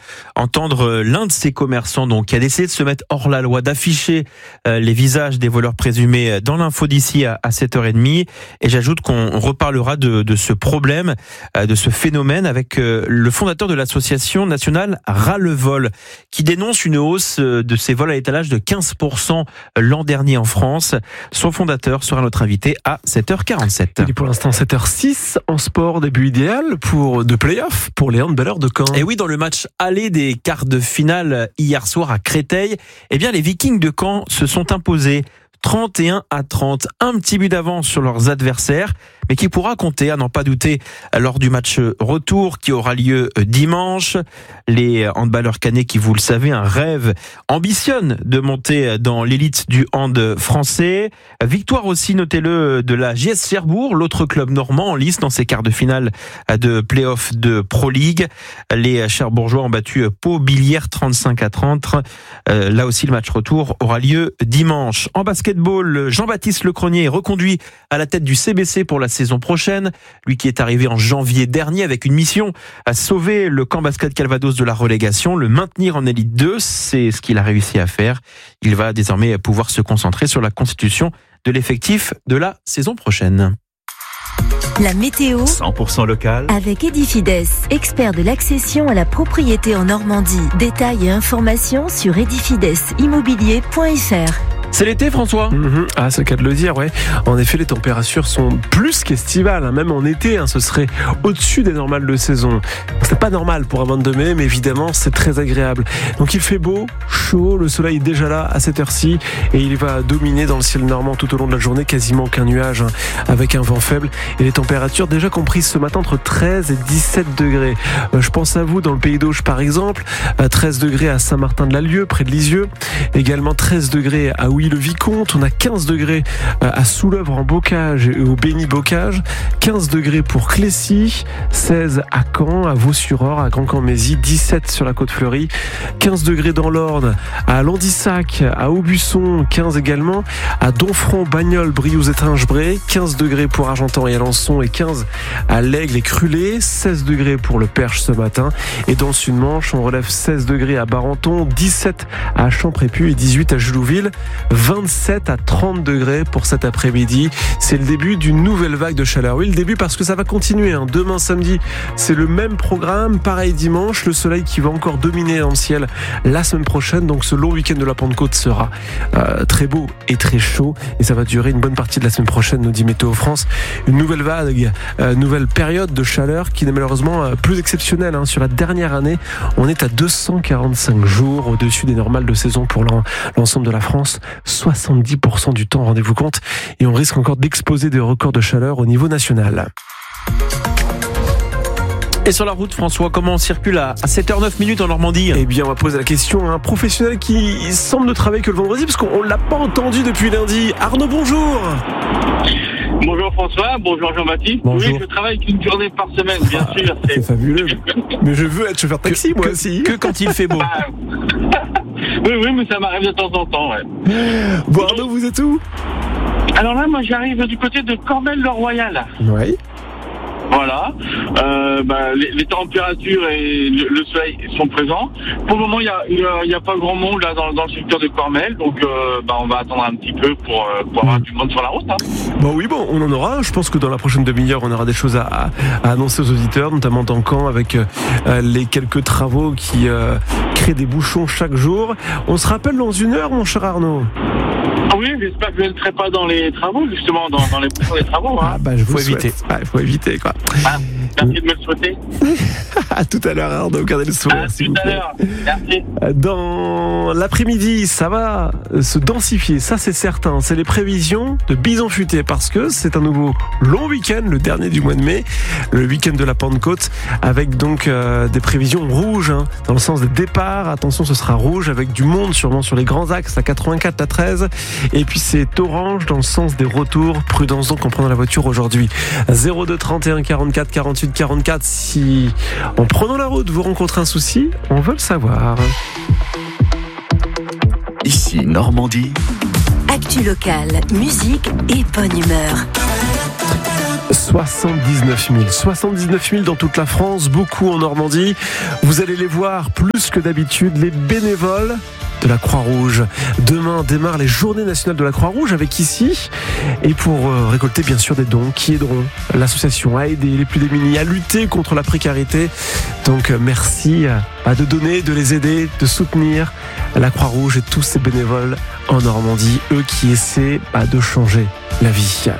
entendre l'un de ces commerçants donc qui a décidé de se mettre hors la loi, d'afficher les visages des voleurs présumés dans l'info d'ici à 7h30. Et j'ajoute qu'on reparlera de ce problème, de ce phénomène avec le fondateur de l'association nationale Ras-le-Vol qui dénonce une hausse de ces vols à l'étalage de 15% l'an dernier en France. Son fondateur sera notre invité à 7h47. Il est pour l'instant 7h06 en sport, début idéal de play-off pour les handballeurs de Caen. Et oui, dans le match aller des quarts de finale hier soir à Créteil, eh bien les Vikings de Caen se sont imposés 31-30, un petit but d'avance sur leurs adversaires, mais qui pourra compter, à n'en pas douter, lors du match retour qui aura lieu dimanche. Les handballeurs caennais qui, vous le savez, un rêve, ambitionnent de monter dans l'élite du hand français. Victoire aussi, notez-le, de la JS Cherbourg, l'autre club normand en lice dans ces quarts de finale de play-off de Pro League. Les Cherbourgeois ont battu Pau-Billière 35-30. Là aussi, le match retour aura lieu dimanche. En basketball, Jean-Baptiste Lecronier est reconduit à la tête du CBC pour la saison prochaine. Lui qui est arrivé en janvier dernier avec une mission à sauver le camp basket Calvados de la relégation, le maintenir en Élite 2. C'est ce qu'il a réussi à faire. Il va désormais pouvoir se concentrer sur la constitution de l'effectif de la saison prochaine. La météo 100% local avec Edifides, expert de l'accession à la propriété en Normandie. Détails et informations sur edifidesimmobilier.fr. C'est l'été, François. Ah, c'est le cas de le dire, ouais. En effet, les températures sont plus qu'estivales, même en été, ce serait au-dessus des normales de saison. C'est pas normal pour un 22 mai, mais évidemment, c'est très agréable. Donc il fait beau, chaud, le soleil est déjà là à cette heure-ci, et il va dominer dans le ciel normand tout au long de la journée, quasiment aucun nuage, avec un vent faible, et les températures déjà comprises ce matin entre 13 et 17 degrés. Je pense à vous dans le Pays d'Auge, par exemple, 13 degrés à Saint-Martin-de-la-Lieue, près de Lisieux, également 13 degrés à le Vicomte, on a 15 degrés à Soulèvre en Bocage et au Béni-Bocage, 15 degrés pour Clécy, 16 à Caen, à Vaux-sur-Orge, à Grand-Camp-Mézy, 17 sur la Côte-Fleurie, 15 degrés dans l'Orne, à Landissac, à Aubusson, 15 également, à Donfront, Bagnols, Briouze-Étringe-Bray, 15 degrés pour Argentan et Alençon et 15 à l'Aigle et Crulé, 16 degrés pour le Perche ce matin, et dans le Sud-Manche, on relève 16 degrés à Barenton, 17 à Champrépu et 18 à Julouville, 27 à 30 degrés pour cet après-midi. C'est le début d'une nouvelle vague de chaleur. Oui, le début parce que ça va continuer. Demain samedi, c'est le même programme. Pareil dimanche, le soleil qui va encore dominer dans le ciel la semaine prochaine. Donc ce long week-end de la Pentecôte sera très beau et très chaud. Et ça va durer une bonne partie de la semaine prochaine, nous dit Météo France. Une nouvelle vague, nouvelle période de chaleur qui n'est malheureusement plus exceptionnelle. Sur la dernière année, on est à 245 jours au-dessus des normales de saison pour l'ensemble de la France. 70% du temps, rendez-vous compte, et on risque encore d'exploser des records de chaleur au niveau national. Et sur la route, François, comment on circule à 7h09 en Normandie ? Eh bien, on va poser la question à un professionnel qui semble ne travailler que le vendredi, parce qu'on ne l'a pas entendu depuis lundi. Arnaud, bonjour. Bonjour François, bonjour Jean-Baptiste. Bonjour. Oui, je travaille qu'une journée par semaine, bien sûr. C'est fabuleux. Mais je veux être chauffeur de taxi, moi aussi. Que quand il fait beau. Oui, mais ça m'arrive de temps en temps, ouais. Bon, Arnaud, vous êtes où ? Alors là, moi j'arrive du côté de Cormel-le-Royal. Oui. Voilà. Les températures et le soleil sont présents. Pour le moment, il y a pas grand monde là dans le secteur de Cormel, donc on va attendre un petit peu pour avoir du monde sur la route. Bon, on en aura. Je pense que dans la prochaine demi-heure, on aura des choses à annoncer aux auditeurs, notamment dans Caen, avec les quelques travaux qui créent des bouchons chaque jour. On se rappelle dans une heure, mon cher Arnaud. Oui, j'espère que je ne serai pas dans les travaux, justement, dans les bouchons des travaux. Il faut éviter. Il faut éviter, quoi. Merci de me le souhaiter. À tout à l'heure, Arnaud, gardez le sourire. À tout à l'heure, merci. Dans l'après-midi, ça va se densifier, ça c'est certain. C'est les prévisions de Bison Futé, parce que c'est un nouveau long week-end, le dernier du mois de mai, le week-end de la Pentecôte, avec donc des prévisions rouges, dans le sens des départs. Attention, ce sera rouge, avec du monde sûrement sur les grands axes, la 84, la 13. Et puis c'est orange dans le sens des retours. Prudence donc en prenant la voiture aujourd'hui. 02 31 44 48 44. Si en prenant la route vous rencontrez un souci, on veut le savoir. Ici Normandie. Actu locale, musique et bonne humeur. 79 000 dans toute la France, beaucoup en Normandie. Vous allez les voir plus que d'habitude, les bénévoles de la Croix-Rouge. Demain démarrent les Journées nationales de la Croix-Rouge avec ici, et pour récolter bien sûr des dons qui aideront l'association à aider les plus démunis, à lutter contre la précarité. Donc merci de donner, de les aider, de soutenir la Croix-Rouge et tous ces bénévoles en Normandie, eux qui essaient de changer la vie.